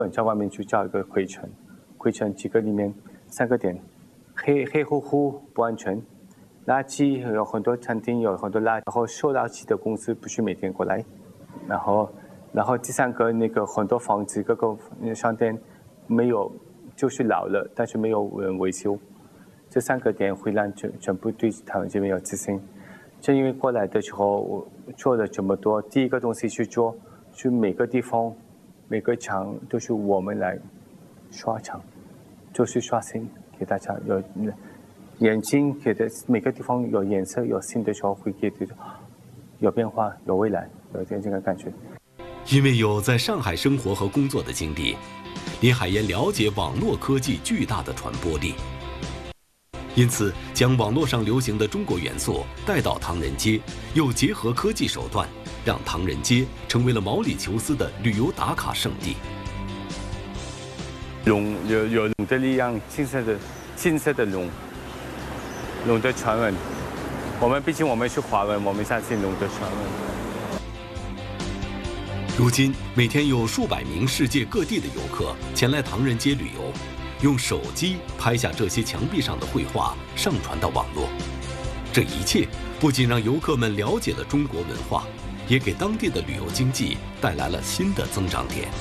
在外面去叫一个灰尘，灰尘几个里面3个点，黑乎乎不安全。垃圾有很多餐厅有很多垃圾，然后收垃圾的公司不是每天过来，然后第3个那个很多房子各个商店没有，就是老了，但是没有人维修。这3个点会让全部对台湾这边有自信。正因为过来的时候，我做了这么多，第一个东西去做，去每个地方、每个场都是我们来刷场，就是刷新给大家有眼睛，给的每个地方有颜色、有新的时候会给的有变化、有未来，有这个感觉。 因为有在上海生活和工作的经历，林海岩了解网络科技巨大的传播力。因此，将网络上流行的中国元素带到唐人街，又结合科技手段，让唐人街成为了毛里求斯的旅游打卡圣地。 龙有龙的力量，金色的龙的传闻。毕竟我们是华人，我们相信龙的传闻。 如今，每天有数百名世界各地的游客前来唐人街旅游。用手机拍下这些墙壁上的绘画，上传到网络。这一切不仅让游客们了解了中国文化，也给当地的旅游经济带来了新的增长点。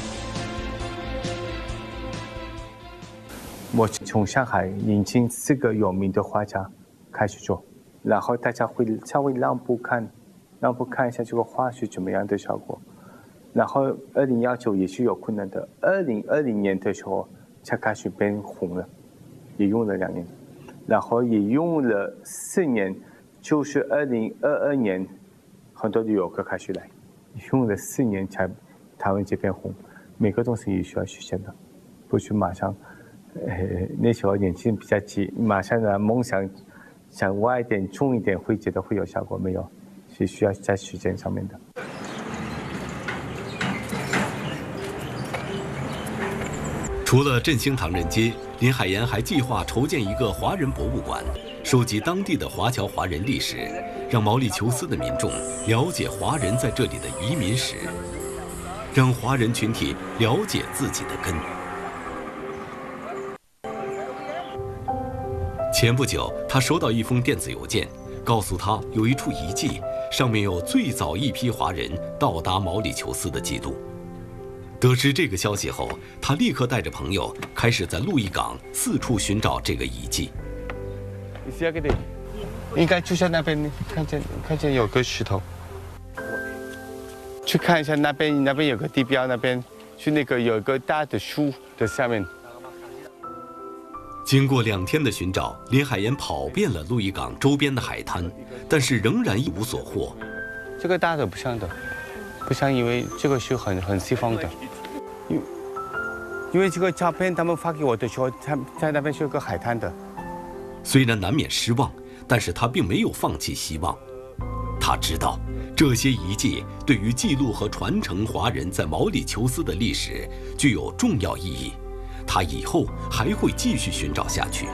我从上海引进4个有名的画家开始做，然后大家会稍微让步看一下这个画是怎么样的效果。然后2019也是有困难的，2020年的时候才开始变红了，也用了2年，然后也用了4年，就是2022年，很多的游客开始来，用了4年才台湾这边红。每个东西也需要时间的，不是马上。那时候年轻人比较急，马上的梦想歪一点、重一点，会觉得会有效果，没有，是需要在时间上面的。 除了振兴唐人街，林海岩还计划筹建一个华人博物馆，收集当地的华侨华人历史，让毛里求斯的民众了解华人在这里的移民史，让华人群体了解自己的根。前不久，他收到一封电子邮件，告诉他有一处遗迹，上面有最早一批华人到达毛里求斯的记录。得知这个消息后，他立刻带着朋友开始在鹿邑港四处寻找这个遗迹。 应该就在那边，看见有个石头，去看一下那边有个地标，那边去那个有个大的树的下面。 经过2天的寻找，林海岩跑遍了鹿邑港周边的海滩，但是仍然一无所获。 这个大的不像，因为这个是很西方的。因为这个照片他们发给我的时候，他在那边是有个海滩的。 虽然难免失望，但是他并没有放弃希望。他知道这些遗迹对于记录和传承华人在毛里求斯的历史具有重要意义，他以后还会继续寻找下去。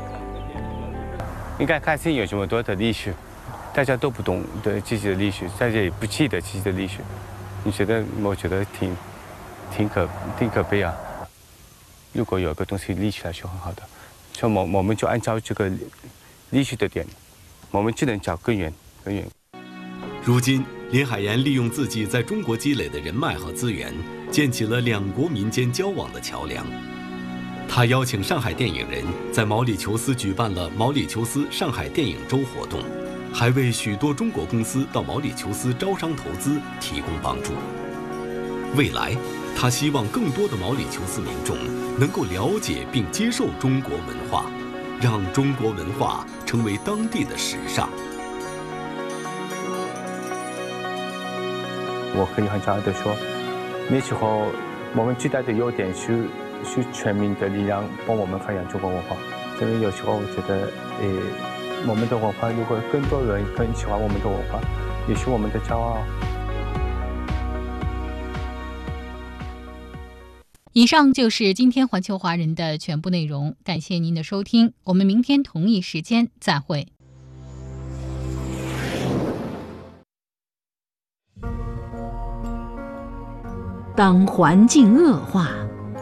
应该开心有这么多的历史，大家都不懂的自己的历史，大家也不记得自己的历史。我觉得挺可悲啊。如果有个东西立起来是很好的，所以我们就按照这个历史的点，我们只能找根源。 如今，林海岩利用自己在中国积累的人脉和资源，建起了2国民间交往的桥梁。他邀请上海电影人在毛里求斯举办了毛里求斯上海电影周活动，还为许多中国公司到毛里求斯招商投资提供帮助。未来，他希望更多的毛里求斯民众能够了解并接受中国文化，让中国文化成为当地的时尚。 我可以很骄傲地说，那时候我们最大的优点是全民的力量帮我们发扬中国文化。因为有时候我觉得，我们的文化如果更多人更喜欢我们的文化，也是我们的骄傲。 以上就是今天环球华人的全部内容，感谢您的收听，我们明天同一时间再会。 当环境恶化，